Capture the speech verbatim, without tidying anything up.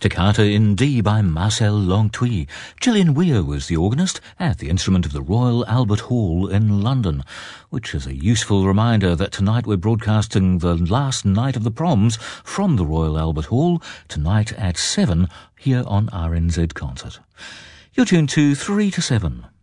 Toccata in D by Marcel Longtui. Gillian Weir was the organist at the instrument of the Royal Albert Hall in London, which is a useful reminder that tonight we're broadcasting the last night of the proms from the Royal Albert Hall, tonight at seven, here on R N Z Concert. You're tuned to three to seven.